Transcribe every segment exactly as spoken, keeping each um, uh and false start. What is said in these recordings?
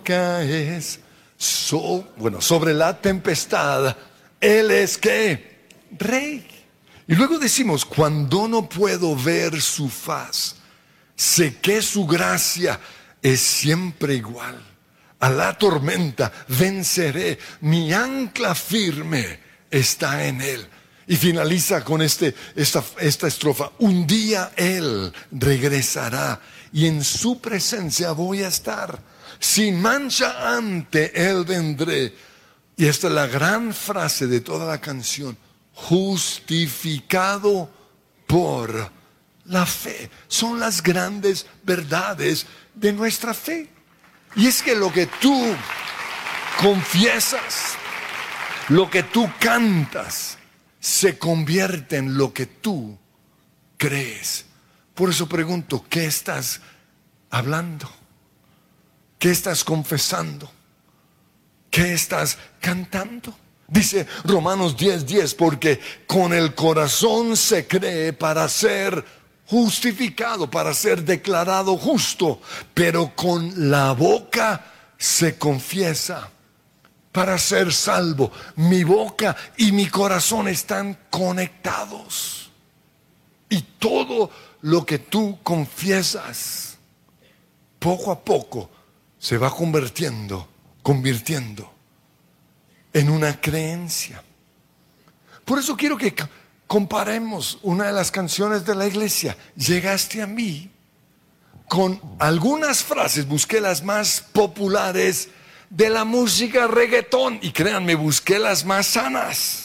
es so, bueno, sobre la tempestad, Él es ¿qué? Rey. Y luego decimos, cuando no puedo ver su faz, sé que su gracia es siempre igual. A la tormenta venceré, mi ancla firme está en Él. Y finaliza con este, esta, esta estrofa. Un día Él regresará y en su presencia voy a estar. Sin mancha ante Él vendré. Y esta es la gran frase de toda la canción. Justificado por la fe. Son las grandes verdades de nuestra fe. Y es que lo que tú confiesas, lo que tú cantas, se convierte en lo que tú crees. Por eso pregunto, ¿qué estás hablando? ¿Qué estás confesando? ¿Qué estás cantando? Dice Romanos diez diez, porque con el corazón se cree para ser justificado, para ser declarado justo, pero con la boca se confiesa para ser salvo. Mi boca y mi corazón están conectados. Y todo lo que tú confiesas, poco a poco, se va convirtiendo, convirtiendo en una creencia. Por eso quiero que comparemos una de las canciones de la iglesia, Llegaste a mí, con algunas frases, busqué las más populares de la música reggaetón, y créanme, busqué las más sanas.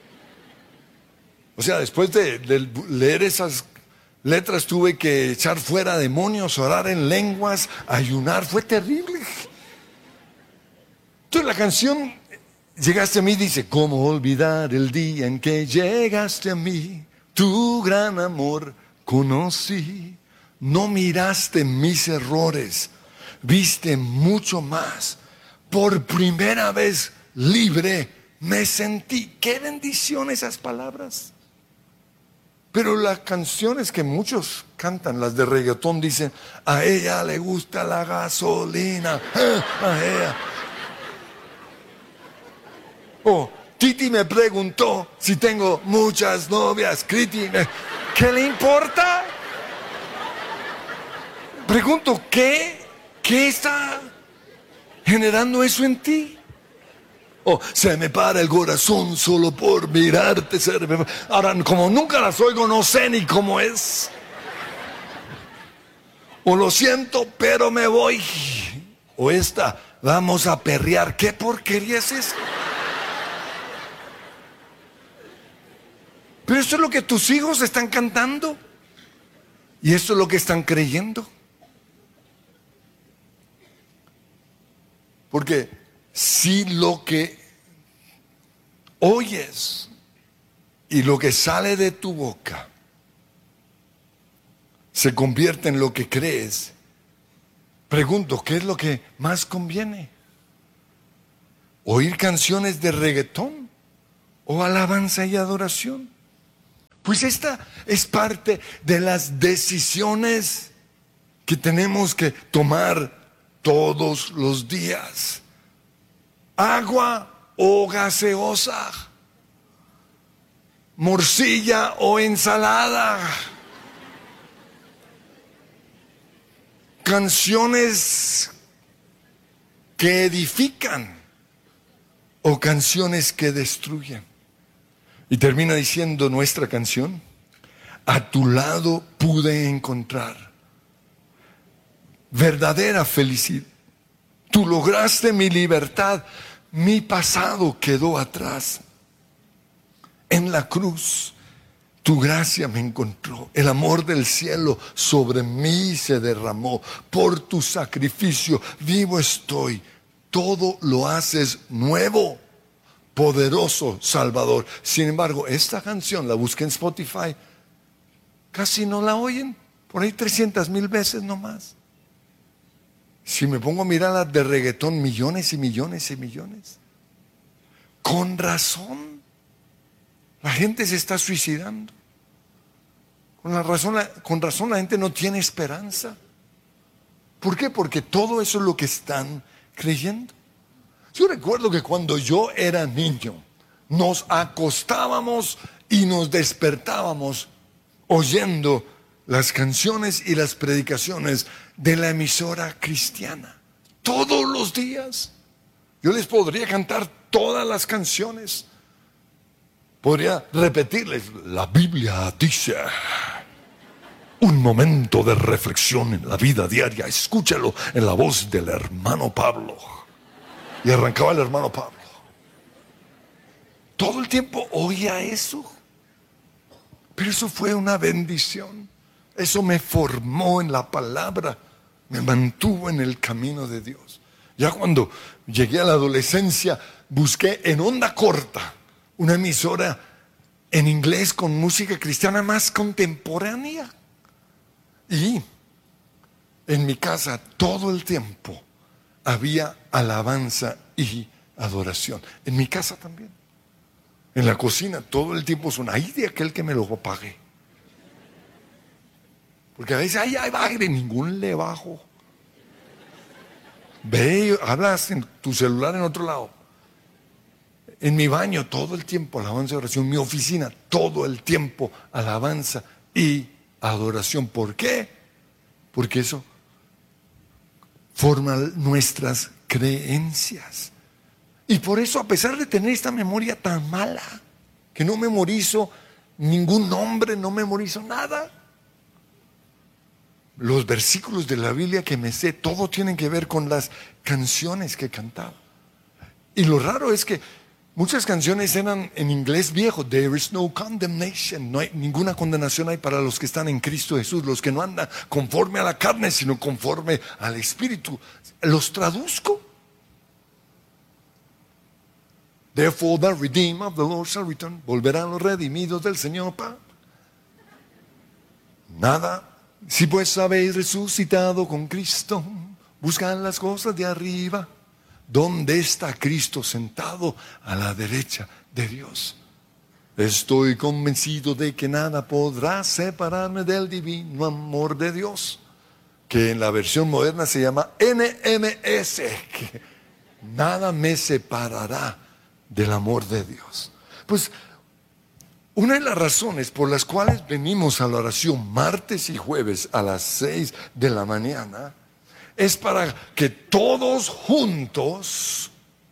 O sea, después de, de leer esas letras tuve que echar fuera demonios, orar en lenguas, ayunar, fue terrible. Entonces la canción Llegaste a mí dice, ¿cómo olvidar el día en que llegaste a mí? Tu gran amor conocí, no miraste mis errores, viste mucho más. Por primera vez libre me sentí. Qué bendición esas palabras. Pero las canciones que muchos cantan, las de reggaetón, dicen, a ella le gusta la gasolina, a ella. Oh, Titi me preguntó si tengo muchas novias. Criti, ¿qué le importa? Pregunto, ¿qué? ¿Qué está generando eso en ti? Oh, se me para el corazón solo por mirarte. Ahora, como nunca las oigo, no sé ni cómo es. O lo siento, pero me voy. O esta, vamos a perrear. ¿Qué porquería es eso? Pero esto es lo que tus hijos están cantando. Y esto es lo que están creyendo. Porque si lo que oyes y lo que sale de tu boca se convierte en lo que crees, pregunto, ¿qué es lo que más conviene? ¿Oír canciones de reggaetón o alabanza y adoración? Pues esta es parte de las decisiones que tenemos que tomar todos los días. Agua o gaseosa, morcilla o ensalada, canciones que edifican o canciones que destruyen. Y termina diciendo nuestra canción, a tu lado pude encontrar verdadera felicidad. Tú lograste mi libertad, mi pasado quedó atrás. En la cruz, tu gracia me encontró. El amor del cielo sobre mí se derramó. Por tu sacrificio vivo estoy. Todo lo haces nuevo. Poderoso Salvador. Sin embargo, esta canción la busqué en Spotify. Casi no la oyen. Por ahí trescientas mil veces nomás. Si me pongo a mirar las de reggaetón, millones y millones y millones. Con razón. La gente se está suicidando. Con, la razón, con razón la gente no tiene esperanza. ¿Por qué? Porque todo eso es lo que están creyendo? Yo recuerdo que cuando yo era niño, nos acostábamos y nos despertábamos oyendo las canciones y las predicaciones de la emisora cristiana. Todos los días. Yo les podría cantar todas las canciones. Podría repetirles, la Biblia dice, un momento de reflexión en la vida diaria, escúchalo en la voz del hermano Pablo. Y arrancaba el hermano Pablo. Todo el tiempo oía eso. Pero eso fue una bendición. Eso me formó en la palabra, me mantuvo en el camino de Dios. Ya cuando llegué a la adolescencia, busqué en onda corta una emisora en inglés con música cristiana más contemporánea. Y en mi casa todo el tiempo había alabanza y adoración. En mi casa también. En la cocina todo el tiempo son ahí de aquel que me lo pague. Porque a veces ay, ay, baje, ningún le bajo. Ve, hablas en tu celular en otro lado. En mi baño todo el tiempo alabanza y oración. En mi oficina todo el tiempo alabanza y adoración. ¿Por qué? Porque eso forma nuestras creencias. Y por eso, a pesar de tener esta memoria tan mala, que no memorizo ningún nombre, no memorizo nada, los versículos de la Biblia que me sé, todo tienen que ver con las canciones que cantaba. Y lo raro es que muchas canciones eran en inglés viejo. There is no condemnation. No hay ninguna condenación hay para los que están en Cristo Jesús, los que no andan conforme a la carne, sino conforme al Espíritu. Los traduzco. Therefore the redeemed of the Lord shall return. Volverán los redimidos del Señor. Pa. Nada. Si pues habéis resucitado con Cristo, buscad las cosas de arriba, donde está Cristo sentado a la derecha de Dios. Estoy convencido de que nada podrá separarme del divino amor de Dios, que en la versión moderna se llama N M S, que nada me separará del amor de Dios. Pues una de las razones por las cuales venimos a la oración martes y jueves a las seis de la mañana es para que todos juntos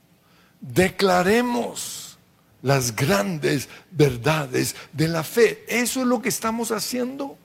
declaremos las grandes verdades de la fe. Eso es lo que estamos haciendo.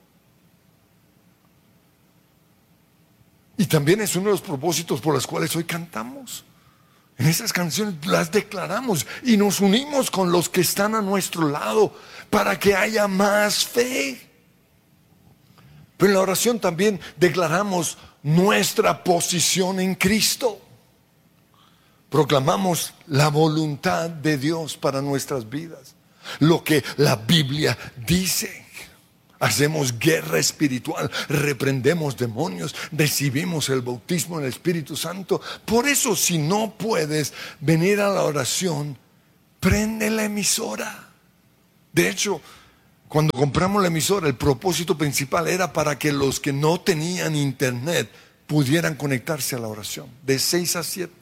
Y también es uno de los propósitos por los cuales hoy cantamos. En esas canciones las declaramos y nos unimos con los que están a nuestro lado para que haya más fe. Pero en la oración también declaramos nuestra posición en Cristo. Proclamamos la voluntad de Dios para nuestras vidas. Lo que la Biblia dice. Hacemos guerra espiritual, reprendemos demonios, recibimos el bautismo en el Espíritu Santo. Por eso, si no puedes venir a la oración, prende la emisora. De hecho, cuando compramos la emisora, el propósito principal era para que los que no tenían internet pudieran conectarse a la oración, de seis a siete.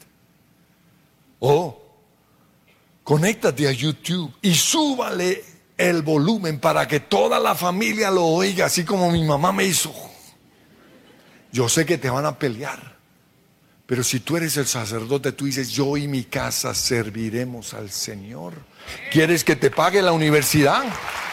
O conéctate a YouTube y súbale el volumen para que toda la familia lo oiga, así como mi mamá me hizo. Yo sé que te van a pelear, pero si tú eres el sacerdote, tú dices, yo y mi casa serviremos al Señor. ¿Quieres que te pague la universidad?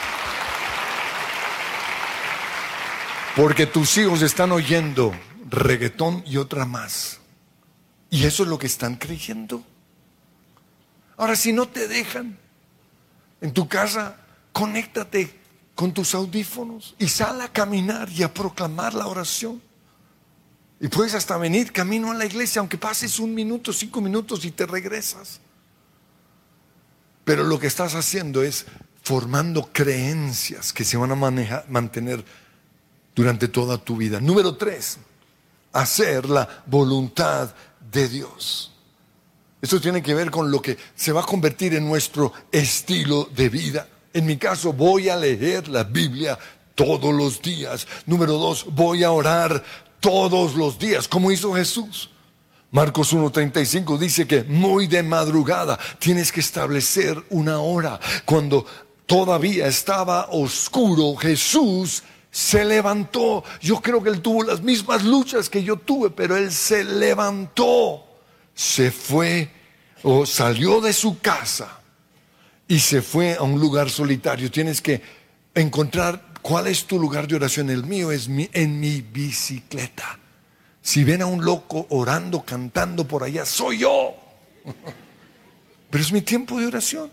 Porque tus hijos están oyendo reggaetón y otra más, y eso es lo que están creyendo. Ahora, si no te dejan en tu casa, conéctate con tus audífonos y sal a caminar y a proclamar la oración. Y puedes hasta venir camino a la iglesia, aunque pases un minuto, cinco minutos y te regresas. Pero lo que estás haciendo es formando creencias que se van a manejar, mantener durante toda tu vida. Número tres, hacer la voluntad de Dios. Esto tiene que ver con lo que se va a convertir en nuestro estilo de vida. En mi caso, voy a leer la Biblia todos los días. Número dos, voy a orar todos los días, como hizo Jesús. Marcos uno treinta y cinco dice que muy de madrugada tienes que establecer una hora. Cuando todavía estaba oscuro, Jesús se levantó. Yo creo que él tuvo las mismas luchas que yo tuve, pero él se levantó, se fue o salió de su casa y se fue a un lugar solitario. Tienes que encontrar cuál es tu lugar de oración. El mío es mi, en mi bicicleta. Si ven a un loco orando, cantando por allá, soy yo. Pero es mi tiempo de oración.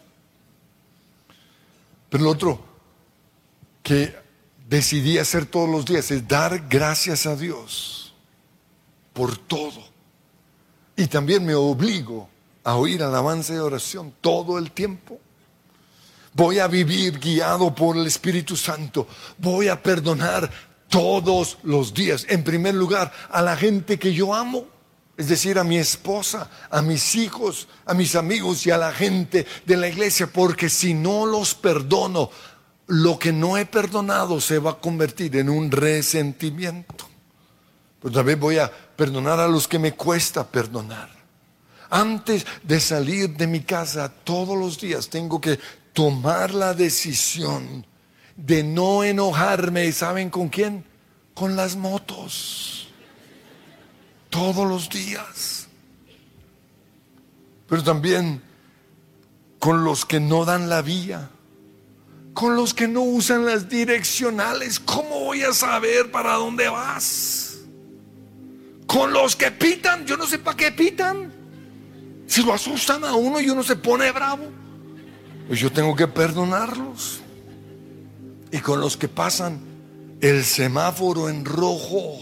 Pero lo otro que decidí hacer todos los días es dar gracias a Dios por todo. Y también me obligo a oír alabanza y oración todo el tiempo. Voy a vivir guiado por el Espíritu Santo. Voy a perdonar todos los días. En primer lugar, a la gente que yo amo. Es decir, a mi esposa, a mis hijos, a mis amigos y a la gente de la iglesia. Porque si no los perdono, lo que no he perdonado se va a convertir en un resentimiento. Pero también voy a perdonar a los que me cuesta perdonar. Antes de salir de mi casa todos los días tengo que tomar la decisión de no enojarme. ¿Saben con quién? Con las motos. Todos los días. Pero también con los que no dan la vía. Con los que no usan las direccionales. ¿Cómo voy a saber para dónde vas? Con los que pitan. Yo no sé para qué pitan. Si lo asustan a uno y uno se pone bravo, pues yo tengo que perdonarlos. Y con los que pasan el semáforo en rojo.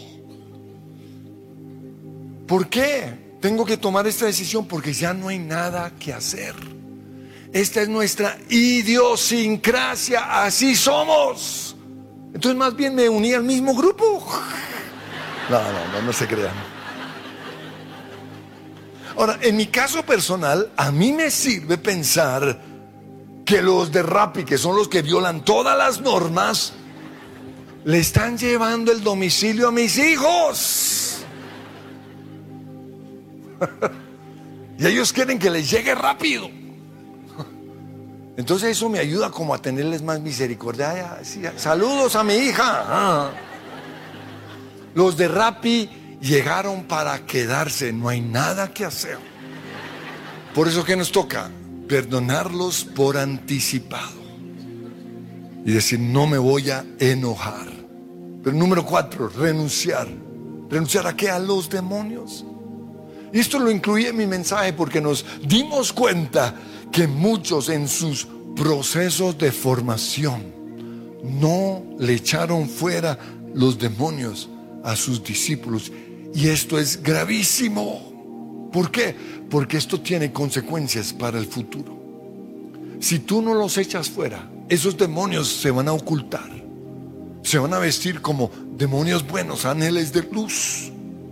¿Por qué tengo que tomar esta decisión? Porque ya no hay nada que hacer. Esta es nuestra idiosincrasia, así somos. Entonces más bien me uní al mismo grupo. No, no, no, no se crean. Ahora, en mi caso personal, a mí me sirve pensar que los de Rappi, que son los que violan todas las normas, le están llevando el domicilio a mis hijos. Y ellos quieren que les llegue rápido. Entonces eso me ayuda como a tenerles más misericordia. Saludos a mi hija. Ah. Los de Rappi llegaron para quedarse, no hay nada que hacer. Por eso que nos toca perdonarlos por anticipado y decir no me voy a enojar. Pero número cuatro, renunciar. ¿Renunciar a qué? A los demonios. Y esto lo incluí en mi mensaje porque nos dimos cuenta que muchos en sus procesos de formación no le echaron fuera los demonios a sus discípulos. Y esto es gravísimo. ¿Por qué? Porque esto tiene consecuencias para el futuro. Si tú no los echas fuera, esos demonios se van a ocultar. Se van a vestir como demonios buenos, ángeles de luz.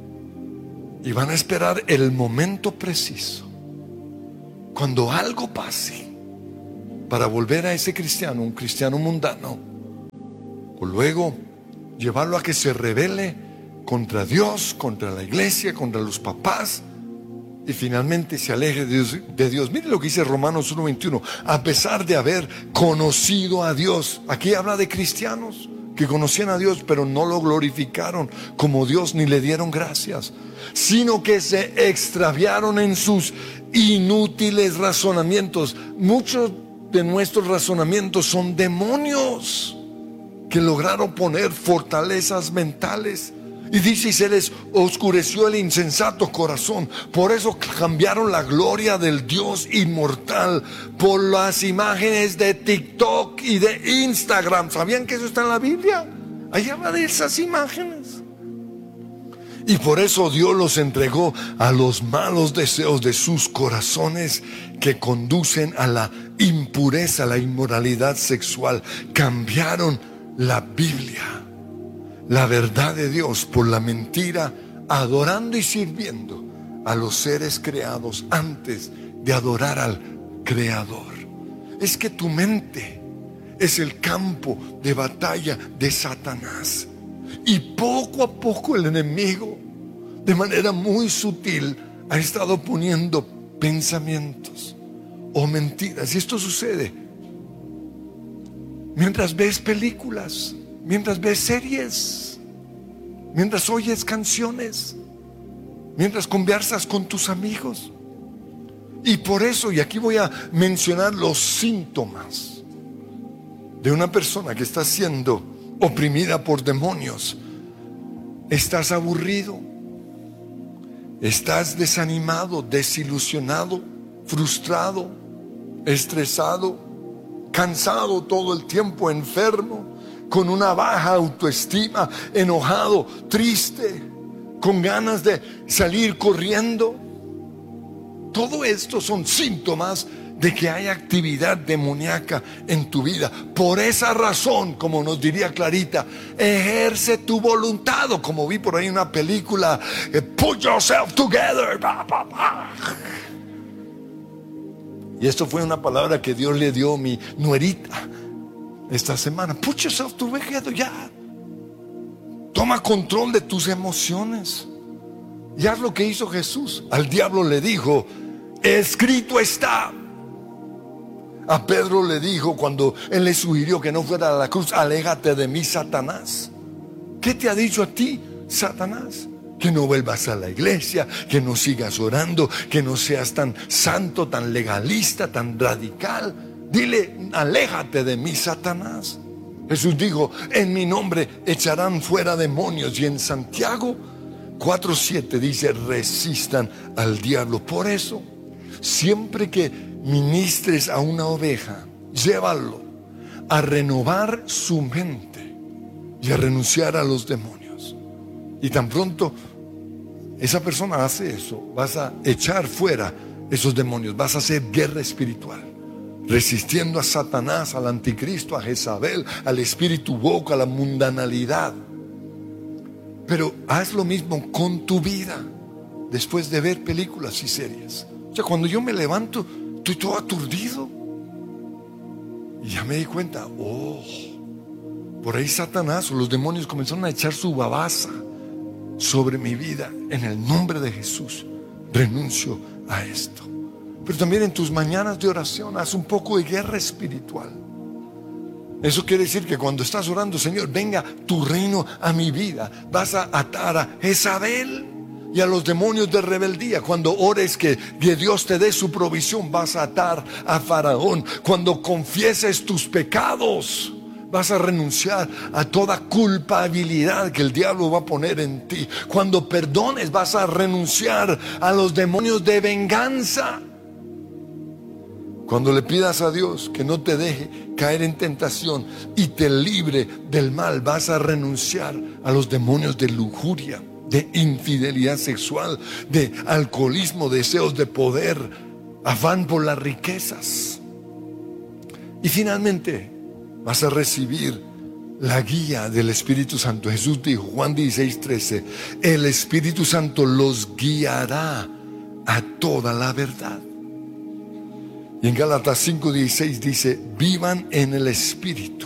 Y van a esperar el momento preciso, cuando algo pase, para volver a ese cristiano, un cristiano mundano, o luego llevarlo a que se rebele contra Dios, contra la iglesia, contra los papás, y finalmente se aleje de Dios, de Dios. Mire lo que dice Romanos uno veintiuno. A pesar de haber conocido a Dios. Aquí habla de cristianos que conocían a Dios, pero no lo glorificaron como Dios ni le dieron gracias, sino que se extraviaron en sus inútiles razonamientos. Muchos de nuestros razonamientos son demonios que lograron poner fortalezas mentales. Y dice, y se les oscureció el insensato corazón. Por eso cambiaron la gloria del Dios inmortal por las imágenes de TikTok y de Instagram. ¿Sabían que eso está en la Biblia? Ahí habla de esas imágenes. Y por eso Dios los entregó a los malos deseos de sus corazones, que conducen a la impureza, a la inmoralidad sexual. Cambiaron la Biblia, la verdad de Dios, por la mentira, adorando y sirviendo a los seres creados antes de adorar al Creador. Es que tu mente es el campo de batalla de Satanás. Y poco a poco el enemigo, de manera muy sutil, ha estado poniendo pensamientos o mentiras. Y esto sucede mientras ves películas, mientras ves series, mientras oyes canciones, mientras conversas con tus amigos. Y por eso, y aquí voy a mencionar los síntomas de una persona que está siendo oprimida por demonios. Estás aburrido, estás desanimado, desilusionado, frustrado, estresado, cansado todo el tiempo, enfermo, con una baja autoestima, enojado, triste, con ganas de salir corriendo. Todo esto son síntomas de que hay actividad demoníaca en tu vida. Por esa razón, como nos diría Clarita, ejerce tu voluntad. O como vi por ahí en una película, put yourself together. Y esto fue una palabra que Dios le dio a mi nuerita esta semana. Put yourself together, ya. Toma control de tus emociones. Y haz lo que hizo Jesús. Al diablo le dijo: escrito está. A Pedro le dijo cuando él le sugirió que no fuera a la cruz: aléjate de mí, Satanás. ¿Qué te ha dicho a ti, Satanás? Que no vuelvas a la iglesia, que no sigas orando, que no seas tan santo, tan legalista, tan radical. Dile: aléjate de mí, Satanás. Jesús dijo: en mi nombre echarán fuera demonios. Y en Santiago cuatro siete dice: resistan al diablo. Por eso, siempre que ministres a una oveja, llévalo a renovar su mente y a renunciar a los demonios. Y tan pronto esa persona hace eso, vas a echar fuera esos demonios, vas a hacer guerra espiritual, resistiendo a Satanás, al anticristo, a Jezabel, al espíritu woke, a la mundanalidad. Pero haz lo mismo con tu vida después de ver películas y series. O sea, cuando yo me levanto, estoy todo aturdido. Y ya me di cuenta: oh, por ahí Satanás o los demonios comenzaron a echar su babasa sobre mi vida. En el nombre de Jesús, renuncio a esto. Pero también en tus mañanas de oración, haz un poco de guerra espiritual. Eso quiere decir que cuando estás orando: Señor, venga tu reino a mi vida, vas a atar a Jezabel y a los demonios de rebeldía. Cuando ores que, que Dios te dé su provisión, vas a atar a Faraón. Cuando confieses tus pecados, vas a renunciar a toda culpabilidad que el diablo va a poner en ti. Cuando perdones, vas a renunciar a los demonios de venganza. Cuando le pidas a Dios que no te deje caer en tentación y te libre del mal, vas a renunciar a los demonios de lujuria, de infidelidad sexual, de alcoholismo, deseos de poder, afán por las riquezas. Y finalmente vas a recibir la guía del Espíritu Santo. Jesús dijo, Juan dieciséis trece, el Espíritu Santo los guiará a toda la verdad. Y en Gálatas cinco dieciséis dice: vivan en el Espíritu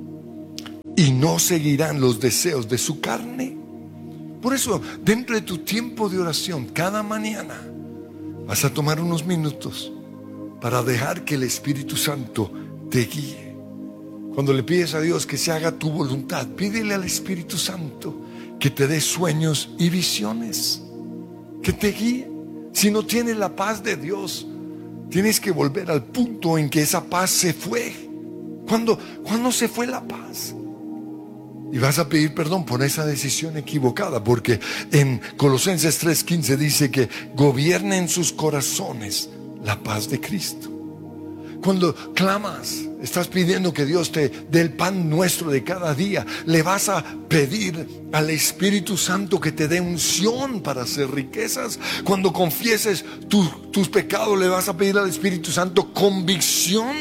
y no seguirán los deseos de su carne. Por eso, dentro de tu tiempo de oración, cada mañana vas a tomar unos minutos para dejar que el Espíritu Santo te guíe. Cuando le pides a Dios que se haga tu voluntad, pídele al Espíritu Santo que te dé sueños y visiones, que te guíe. Si no tienes la paz de Dios, tienes que volver al punto en que esa paz se fue. ¿Cuándo, ¿Cuándo se fue la paz? Y vas a pedir perdón por esa decisión equivocada, porque en Colosenses tres quince dice que gobierne en sus corazones la paz de Cristo. Cuando clamas, estás pidiendo que Dios te dé el pan nuestro de cada día. Le vas a pedir al Espíritu Santo que te dé unción para hacer riquezas. Cuando confieses tu, tus pecados, le vas a pedir al Espíritu Santo convicción.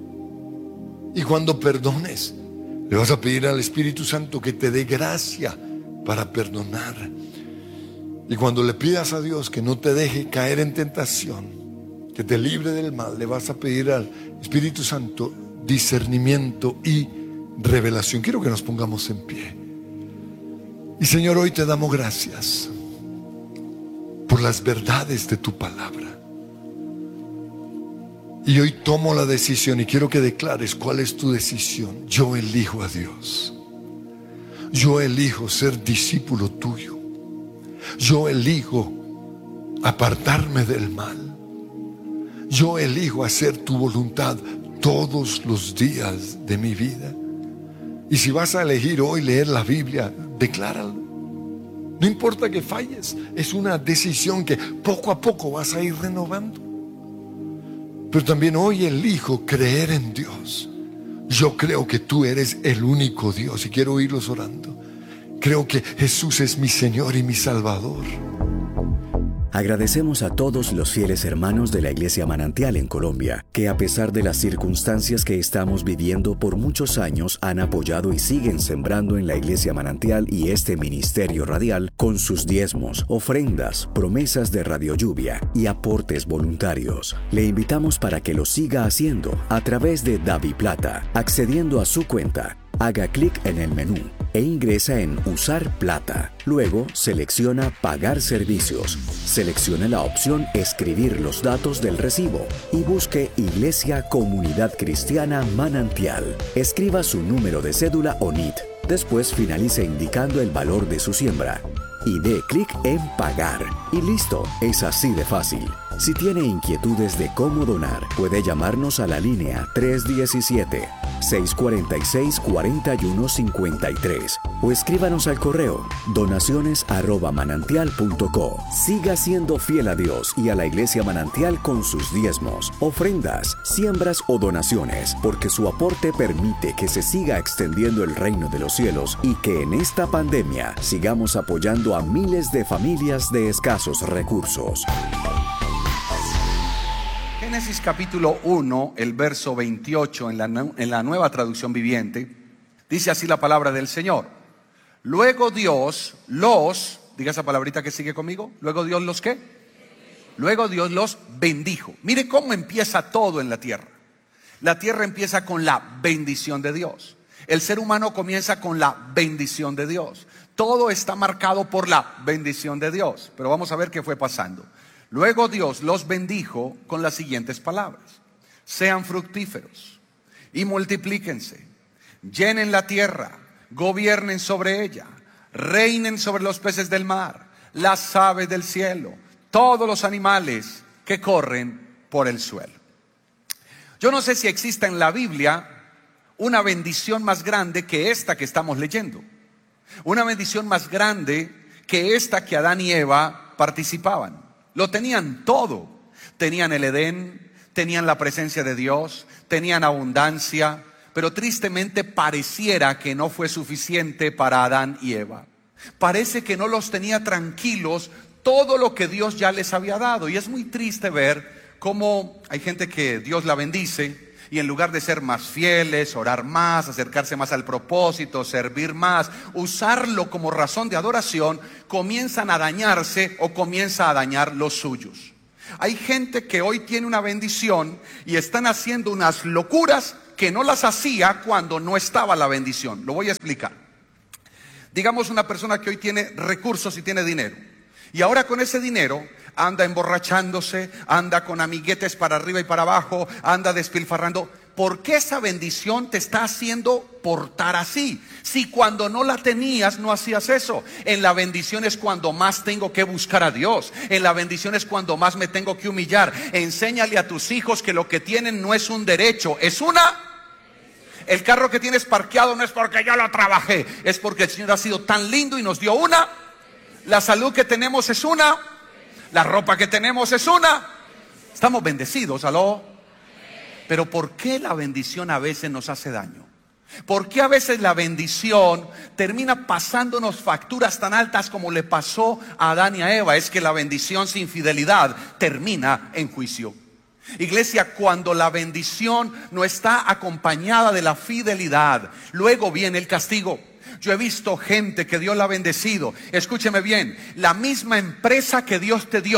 Y cuando perdones, le vas a pedir al Espíritu Santo que te dé gracia para perdonar. Y cuando le pidas a Dios que no te deje caer en tentación, que te libre del mal, le vas a pedir al Espíritu Santo discernimiento y revelación. Quiero que nos pongamos en pie. Y Señor, hoy te damos gracias por las verdades de tu palabra. Y hoy tomo la decisión y quiero que declares cuál es tu decisión. Yo elijo a Dios. Yo elijo ser discípulo tuyo. Yo elijo apartarme del mal. Yo elijo hacer tu voluntad todos los días de mi vida. Y si vas a elegir hoy leer la Biblia, decláralo. No importa que falles, es una decisión que poco a poco vas a ir renovando. Pero también hoy elijo creer en Dios. Yo creo que tú eres el único Dios y quiero oírlos orando. Creo que Jesús es mi Señor y mi Salvador. Agradecemos a todos los fieles hermanos de la Iglesia Manantial en Colombia, que a pesar de las circunstancias que estamos viviendo por muchos años han apoyado y siguen sembrando en la Iglesia Manantial y este ministerio radial con sus diezmos, ofrendas, promesas de Radio Lluvia y aportes voluntarios. Le invitamos para que lo siga haciendo a través de DaviPlata, accediendo a su cuenta. Haga clic en el menú e ingresa en Usar Plata. Luego selecciona Pagar servicios. Seleccione la opción Escribir los datos del recibo y busque Iglesia Comunidad Cristiana Manantial. Escriba su número de cédula o N I T. Después finalice indicando el valor de su siembra. Y dé clic en Pagar. Y listo, es así de fácil. Si tiene inquietudes de cómo donar, puede llamarnos a la línea tres uno siete, seis cuatro seis, cuatro uno cinco tres o escríbanos al correo donaciones arroba manantial punto co. Siga siendo fiel a Dios y a la Iglesia Manantial con sus diezmos, ofrendas, siembras o donaciones, porque su aporte permite que se siga extendiendo el reino de los cielos y que en esta pandemia sigamos apoyando a miles de familias de escasos recursos. Génesis capítulo uno, el verso veintiocho en la, en la Nueva Traducción Viviente, dice así la palabra del Señor. Luego Dios los, diga esa palabrita que sigue conmigo, luego Dios los ¿qué? Luego Dios los bendijo. Mire cómo empieza todo en la tierra. La tierra empieza con la bendición de Dios. El ser humano comienza con la bendición de Dios. Todo está marcado por la bendición de Dios. Pero vamos a ver qué fue pasando. Luego Dios los bendijo con las siguientes palabras. Sean fructíferos y multiplíquense, llenen la tierra, gobiernen sobre ella, reinen sobre los peces del mar, las aves del cielo, todos los animales que corren por el suelo. Yo no sé si existe en la Biblia una bendición más grande que esta que estamos leyendo. Una bendición más grande que esta que Adán y Eva participaban. Lo tenían todo. Tenían el Edén, tenían la presencia de Dios, tenían abundancia, pero tristemente pareciera que no fue suficiente para Adán y Eva. Parece que no los tenía tranquilos todo lo que Dios ya les había dado. Y es muy triste ver cómo hay gente que Dios la bendice y en lugar de ser más fieles, orar más, acercarse más al propósito, servir más, usarlo como razón de adoración, comienzan a dañarse o comienza a dañar los suyos. Hay gente que hoy tiene una bendición y están haciendo unas locuras que no las hacía cuando no estaba la bendición. Lo voy a explicar. Digamos una persona que hoy tiene recursos y tiene dinero. Y ahora con ese dinero anda emborrachándose, anda con amiguetes para arriba y para abajo, anda despilfarrando. ¿Por qué esa bendición te está haciendo portar así? Si cuando no la tenías no hacías eso. En la bendición es cuando más tengo que buscar a Dios. En la bendición es cuando más me tengo que humillar. Enséñale a tus hijos que lo que tienen no es un derecho, es una... El carro que tienes parqueado no es porque yo lo trabajé, es porque el Señor ha sido tan lindo y nos dio una. La salud que tenemos es una. La ropa que tenemos es una. Estamos bendecidos, aló. Pero ¿por qué la bendición a veces nos hace daño? ¿Por qué a veces la bendición termina pasándonos facturas tan altas como le pasó a Adán y a Eva? Es que la bendición sin fidelidad termina en juicio. Iglesia, cuando la bendición no está acompañada de la fidelidad, luego viene el castigo. Yo he visto gente que Dios la ha bendecido. Escúcheme bien, la misma empresa que Dios te dio, que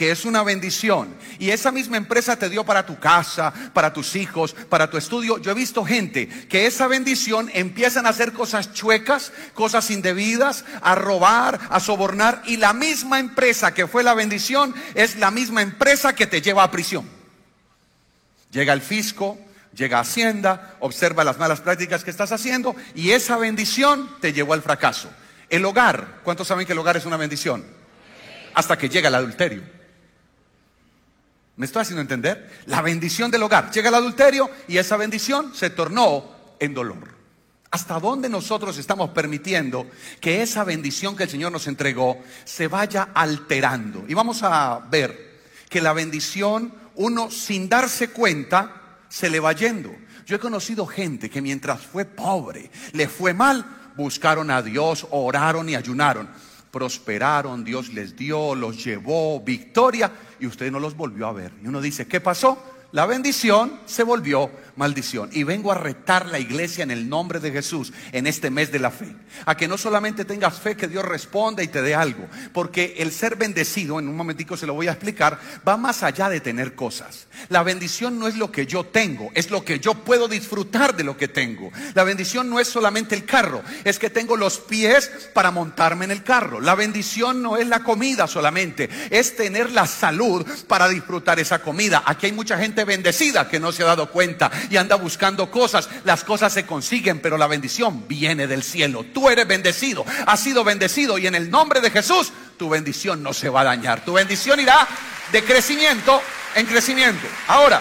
que es una bendición, y esa misma empresa te dio para tu casa, para tus hijos, para tu estudio, yo he visto gente que esa bendición empiezan a hacer cosas chuecas, cosas indebidas, a robar, a sobornar, y la misma empresa que fue la bendición es la misma empresa que te lleva a prisión. Llega el fisco, llega Hacienda, observa las malas prácticas que estás haciendo, y esa bendición te llevó al fracaso. El hogar, ¿cuántos saben que el hogar es una bendición? Hasta que llega el adulterio. ¿Me estoy haciendo entender? La bendición del hogar, llega el adulterio y esa bendición se tornó en dolor. ¿Hasta dónde nosotros estamos permitiendo que esa bendición que el Señor nos entregó se vaya alterando? Y vamos a ver que la bendición, uno sin darse cuenta, se le va yendo. Yo he conocido gente que mientras fue pobre, le fue mal, buscaron a Dios, oraron y ayunaron. Prosperaron, Dios les dio, los llevó, victoria, y usted no los volvió a ver. Y uno dice, ¿qué pasó? La bendición se volvió maldición. Y vengo a retar la iglesia en el nombre de Jesús en este mes de la fe, a que no solamente tengas fe que Dios responda y te dé algo, porque el ser bendecido, en un momentico se lo voy a explicar, va más allá de tener cosas. La bendición no es lo que yo tengo, es lo que yo puedo disfrutar de lo que tengo. La bendición no es solamente el carro, es que tengo los pies para montarme en el carro. La bendición no es la comida solamente, es tener la salud para disfrutar esa comida. Aquí hay mucha gente bendecida que no se ha dado cuenta y anda buscando cosas. Las cosas se consiguen, pero la bendición viene del cielo. Tú eres bendecido, has sido bendecido, y en el nombre de Jesús tu bendición no se va a dañar. Tu bendición irá de crecimiento en crecimiento. Ahora,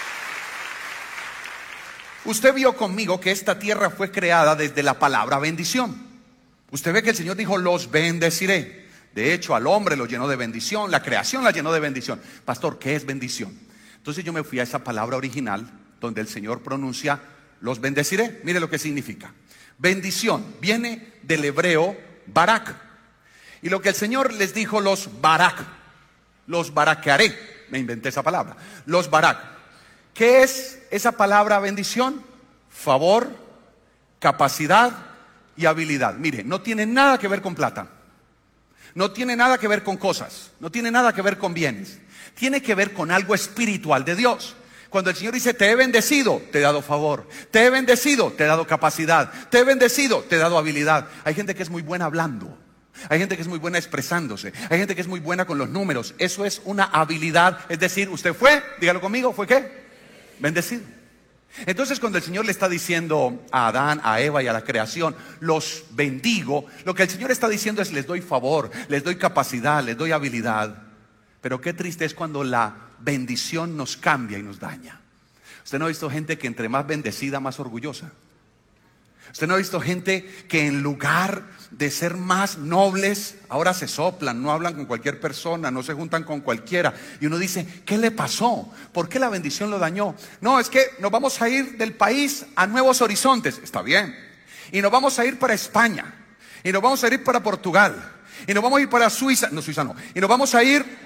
usted vio conmigo que esta tierra fue creada desde la palabra bendición. Usted ve que el Señor dijo, los bendeciré. De hecho, al hombre lo llenó de bendición, la creación la llenó de bendición. Pastor, ¿qué es bendición? Entonces yo me fui a esa palabra original donde el Señor pronuncia, los bendeciré. Mire lo que significa. Bendición viene del hebreo barak. Y lo que el Señor les dijo, los barak, los barakearé. Me inventé esa palabra. Los barak. ¿Qué es esa palabra bendición? Favor, capacidad y habilidad. Mire, no tiene nada que ver con plata. No tiene nada que ver con cosas. No tiene nada que ver con bienes. Tiene que ver con algo espiritual de Dios. Cuando el Señor dice, te he bendecido, te he dado favor. Te he bendecido, te he dado capacidad. Te he bendecido, te he dado habilidad. Hay gente que es muy buena hablando. Hay gente que es muy buena expresándose. Hay gente que es muy buena con los números. Eso es una habilidad. Es decir, usted fue, dígalo conmigo, ¿fue qué? Bendecido. Entonces cuando el Señor le está diciendo a Adán, a Eva y a la creación, los bendigo, lo que el Señor está diciendo es, les doy favor, les doy capacidad, les doy habilidad. Pero qué triste es cuando la bendición nos cambia y nos daña. Usted no ha visto gente que entre más bendecida, más orgullosa. Usted no ha visto gente que en lugar de ser más nobles, ahora se soplan, no hablan con cualquier persona, no se juntan con cualquiera. Y uno dice, ¿qué le pasó? ¿Por qué la bendición lo dañó? No, es que nos vamos a ir del país a nuevos horizontes. Está bien. Y nos vamos a ir para España. Y nos vamos a ir para Portugal. Y nos vamos a ir para Suiza. No, Suiza no. Y nos vamos a ir...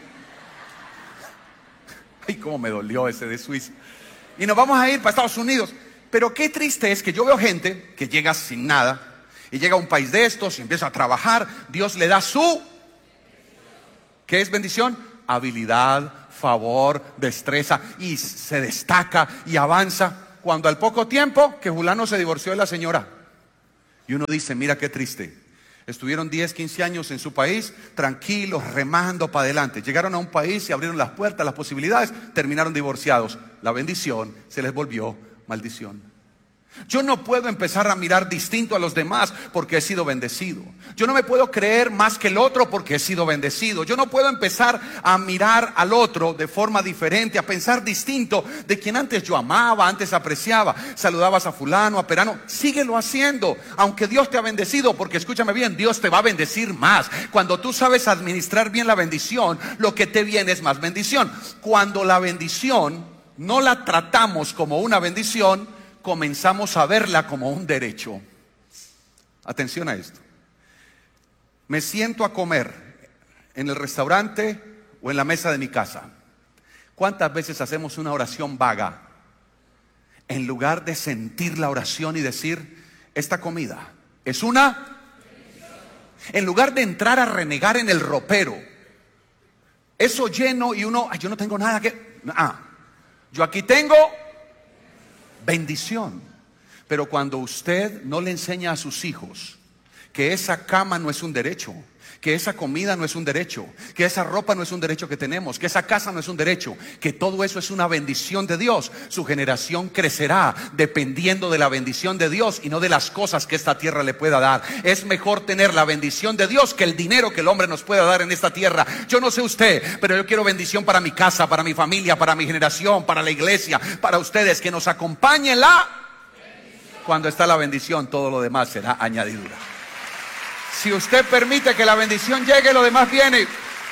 Ay, cómo me dolió ese de Suiza. Y nos vamos a ir para Estados Unidos. Pero qué triste es que yo veo gente que llega sin nada y llega a un país de estos y empieza a trabajar. Dios le da su... ¿Qué es bendición? Habilidad, favor, destreza, y se destaca y avanza. Cuando al poco tiempo que fulano se divorció de la señora. Y uno dice, mira qué triste. Estuvieron diez, quince años en su país, tranquilos, remando para adelante. Llegaron a un país, se abrieron las puertas, las posibilidades, terminaron divorciados. La bendición se les volvió maldición. Yo no puedo empezar a mirar distinto a los demás porque he sido bendecido. Yo no me puedo creer más que el otro porque he sido bendecido. Yo no puedo empezar a mirar al otro de forma diferente, a pensar distinto de quien antes yo amaba, antes apreciaba. Saludabas a fulano, a perano, síguelo haciendo, aunque Dios te ha bendecido, porque escúchame bien, Dios te va a bendecir más. Cuando tú sabes administrar bien la bendición, lo que te viene es más bendición. Cuando la bendición no la tratamos como una bendición, comenzamos a verla como un derecho. Atención a esto. Me siento a comer en el restaurante o en la mesa de mi casa. ¿Cuántas veces hacemos una oración vaga en lugar de sentir la oración y decir, esta comida es una? En lugar de entrar a renegar en el ropero, Eso lleno y uno, ay, yo no tengo nada que... Ah, yo aquí tengo bendición. Pero cuando usted no le enseña a sus hijos que esa cama no es un derecho, que esa comida no es un derecho, que esa ropa no es un derecho que tenemos, que esa casa no es un derecho, que todo eso es una bendición de Dios, su generación crecerá dependiendo de la bendición de Dios y no de las cosas que esta tierra le pueda dar. Es mejor tener la bendición de Dios que el dinero que el hombre nos pueda dar en esta tierra. Yo no sé usted, pero yo quiero bendición para mi casa, para mi familia, para mi generación, para la iglesia, para ustedes, que nos acompañe la bendición. Cuando está la bendición, todo lo demás será añadidura. Si usted permite que la bendición llegue, lo demás viene.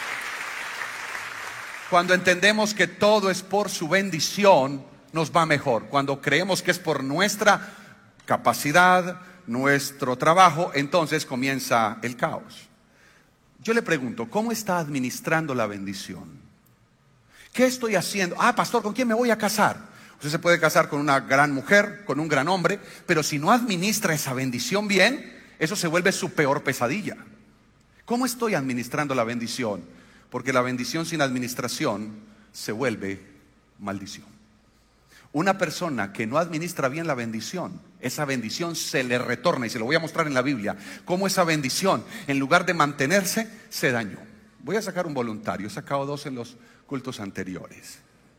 Cuando entendemos que todo es por su bendición, nos va mejor. Cuando creemos que es por nuestra capacidad, nuestro trabajo, entonces comienza el caos. Yo le pregunto, ¿cómo está administrando la bendición? ¿Qué estoy haciendo? Ah, pastor, ¿con quién me voy a casar? Usted se puede casar con una gran mujer, con un gran hombre, pero si no administra esa bendición bien, eso se vuelve su peor pesadilla. ¿Cómo estoy administrando la bendición? Porque la bendición sin administración se vuelve maldición. Una persona que no administra bien la bendición, esa bendición se le retorna, y se lo voy a mostrar en la Biblia, cómo esa bendición, en lugar de mantenerse, se dañó. Voy a sacar un voluntario, he sacado dos en los cultos anteriores.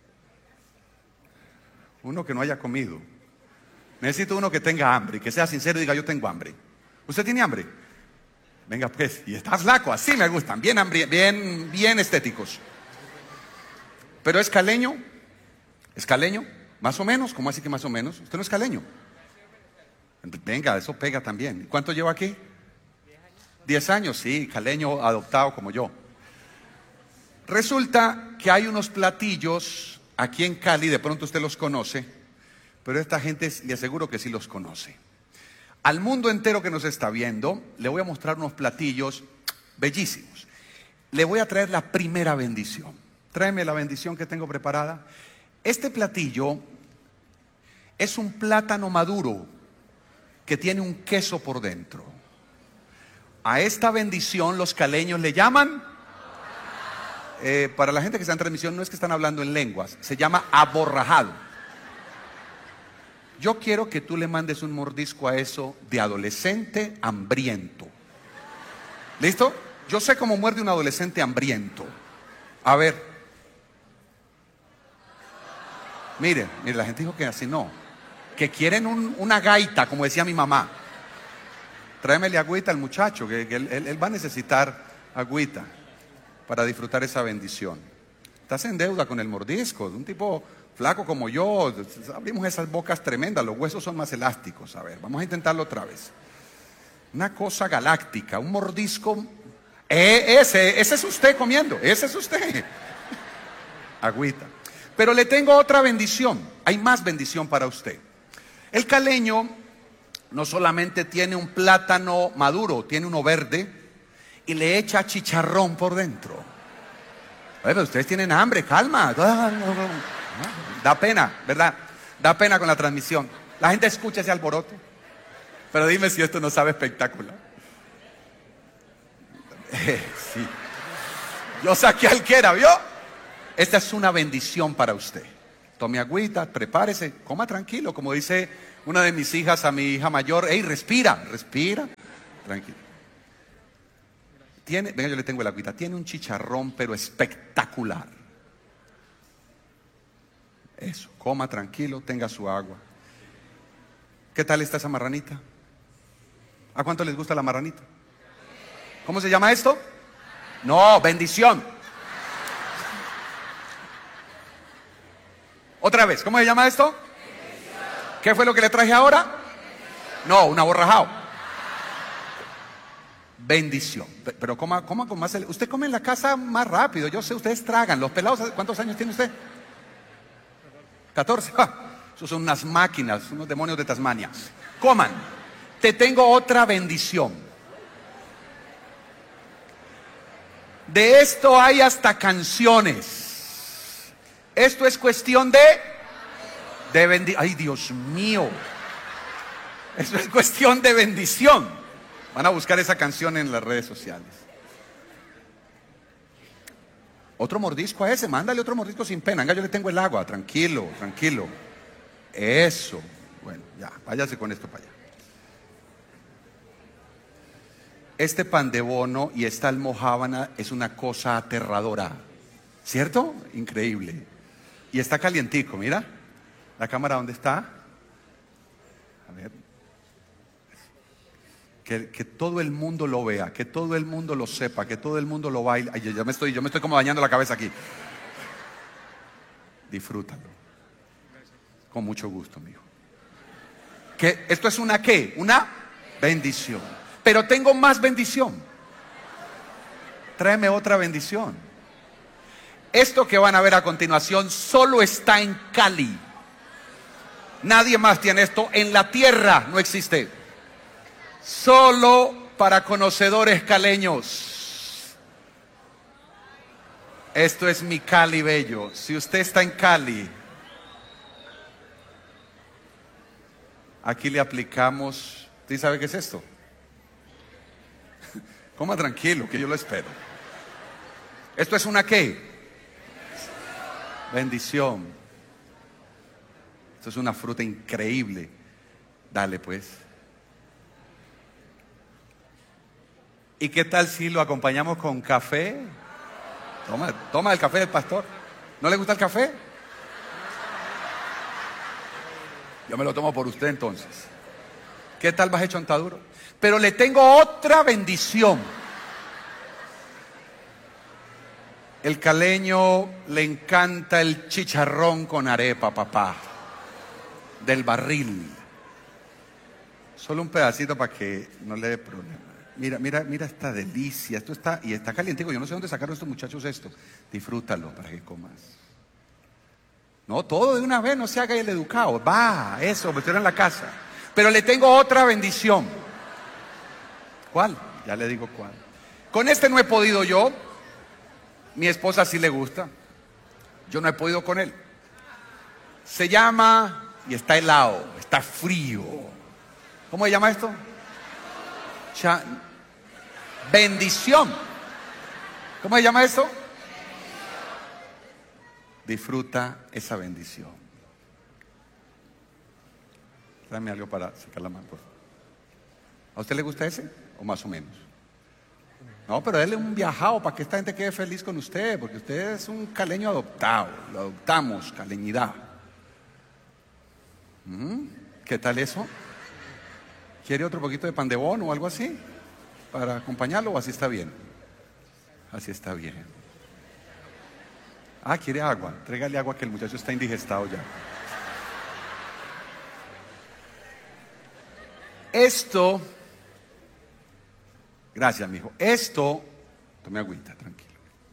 Uno que no haya comido. Necesito uno que tenga hambre, que sea sincero y diga: yo tengo hambre. ¿Usted tiene hambre? Venga pues, y está flaco, así me gustan, bien, hambre, bien, bien estéticos. Pero es caleño, es caleño, más o menos. ¿Cómo así que más o menos? Usted no es caleño. Venga, eso pega también. ¿Cuánto lleva aquí? Diez años, sí, caleño adoptado como yo. Resulta que hay unos platillos aquí en Cali, de pronto usted los conoce, pero esta gente le aseguro que sí los conoce. Al mundo entero que nos está viendo, le voy a mostrar unos platillos bellísimos. Le voy a traer la primera bendición. Tráeme la bendición que tengo preparada. Este platillo es un plátano maduro que tiene un queso por dentro. A esta bendición los caleños le llaman, eh, para la gente que está en transmisión, no es que están hablando en lenguas, se llama aborrajado. Yo quiero que tú le mandes un mordisco a eso de adolescente hambriento. ¿Listo? Yo sé cómo muerde un adolescente hambriento. A ver. Mire, mire, la gente dijo que así no. Que quieren un, una gaita, como decía mi mamá. Tráemele agüita al muchacho, que, que él, él, él va a necesitar agüita para disfrutar esa bendición. Estás en deuda con el mordisco, un tipo flaco como yo, abrimos esas bocas tremendas, los huesos son más elásticos. A ver, vamos a intentarlo otra vez. Una cosa galáctica, un mordisco. Eh, ese, ese es usted comiendo, ese es usted. Agüita. Pero le tengo otra bendición, hay más bendición para usted. El caleño no solamente tiene un plátano maduro, tiene uno verde y le echa chicharrón por dentro. Oye, pero ustedes tienen hambre, calma. Da pena, ¿verdad? Da pena con la transmisión. La gente escucha ese alboroto. Pero dime si esto no sabe espectacular. Eh, sí. Yo saqué al que era, ¿vio? Esta es una bendición para usted. Tome agüita, prepárese, coma tranquilo. Como dice una de mis hijas a mi hija mayor: ey, respira, respira. Tranquilo. Tiene, venga, yo le tengo el agüita. Tiene un chicharrón, pero espectacular. Eso, coma tranquilo, tenga su agua. ¿Qué tal está esa marranita? ¿A cuánto les gusta la marranita? ¿Cómo se llama esto? No, bendición. Otra vez, ¿cómo se llama esto? ¿Qué fue lo que le traje ahora? No, un aborrajado. Bendición. Pero coma, coma con más. Usted come en la casa más rápido. Yo sé, ustedes tragan. Los pelados, ¿cuántos años tiene usted? catorce. Ah, esos son unas máquinas, unos demonios de Tasmania. Coman. Te tengo otra bendición. De esto hay hasta canciones. Esto es cuestión de de bendición. Ay, Dios mío. Esto es cuestión de bendición. Van a buscar esa canción en las redes sociales. Otro mordisco a ese, mándale otro mordisco sin pena. Venga, yo le tengo el agua, tranquilo, tranquilo. Eso. Bueno, ya, váyase con esto para allá. Este pan de bono y esta almojábana es una cosa aterradora, ¿cierto? Increíble. Y está calientico, mira. ¿La cámara dónde está? A ver. Que, que todo el mundo lo vea, que todo el mundo lo sepa, que todo el mundo lo baile. Ay, yo, yo me estoy, yo me estoy como dañando la cabeza aquí. Disfrútalo. Con mucho gusto, mijo. Que esto es una ¿qué? Una bendición. Pero tengo más bendición. Tráeme otra bendición. Esto que van a ver a continuación solo está en Cali. Nadie más tiene esto. En la tierra no existe. Solo para conocedores caleños. Esto es mi Cali bello. Si usted está en Cali, aquí le aplicamos. ¿Usted sabe qué es esto? Coma tranquilo, que yo lo espero. ¿Esto es una qué? Bendición. Esto es una fruta increíble. Dale pues. ¿Y qué tal si lo acompañamos con café? Toma, toma el café del pastor. ¿No le gusta el café? Yo me lo tomo por usted entonces. ¿Qué tal vas hecho chontaduro? Pero le tengo otra bendición. El caleño le encanta el chicharrón con arepa, papá. Del barril. Solo un pedacito para que no le dé problema. Mira, mira, mira esta delicia. Esto está, y está calientico. Yo no sé dónde sacaron estos muchachos esto. Disfrútalo para que comas. No, todo de una vez, no se haga el educado. Va, eso, me estoy en la casa. Pero le tengo otra bendición. ¿Cuál? Ya le digo cuál. Con este no he podido yo. Mi esposa sí le gusta. Yo no he podido con él. Se llama, y está helado, está frío. ¿Cómo se llama esto? Cha, bendición. ¿Cómo se llama esto? Disfruta esa bendición. Dame algo para sacar la mano, por favor. ¿A usted le gusta ese? ¿O más o menos? No, pero él es un viajado para que esta gente quede feliz con usted, porque usted es un caleño adoptado. Lo adoptamos, caleñidad. ¿Mm? ¿Qué tal eso? ¿Quiere otro poquito de pan de bono o algo así? ¿Para acompañarlo o así está bien? Así está bien. Ah, ¿quiere agua? Trégale agua que el muchacho está indigestado ya. Esto, gracias, mijo. Esto, tome agüita, tranquilo.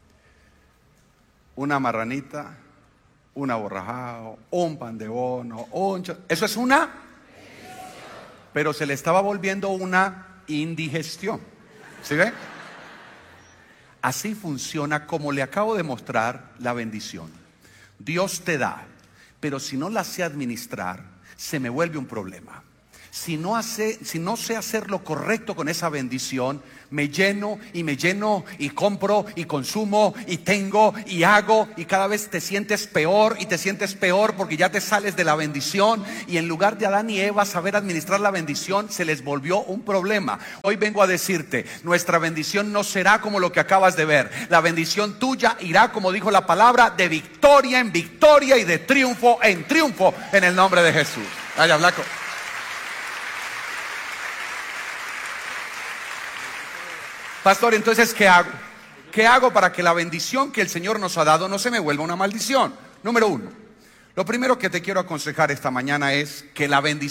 Una marranita, una borrajao, un pan de bono, un cho- eso es una, pero se le estaba volviendo una indigestión. ¿Sí ve? Así funciona, como le acabo de mostrar, la bendición. Dios te da, pero si no la sé administrar, se me vuelve un problema. Si no, hace, si no sé hacer lo correcto con esa bendición, me lleno y me lleno y compro y consumo y tengo y hago, y cada vez te sientes peor y te sientes peor porque ya te sales de la bendición, y en lugar de Adán y Eva saber administrar la bendición, se les volvió un problema. Hoy vengo a decirte, nuestra bendición no será como lo que acabas de ver. La bendición tuya irá, como dijo la palabra, de victoria en victoria y de triunfo en triunfo, en el nombre de Jesús. Vaya, Blanco. Pastor, entonces, ¿qué hago? ¿Qué hago para que la bendición que el Señor nos ha dado no se me vuelva una maldición? Número uno, lo primero que te quiero aconsejar esta mañana es que la bendición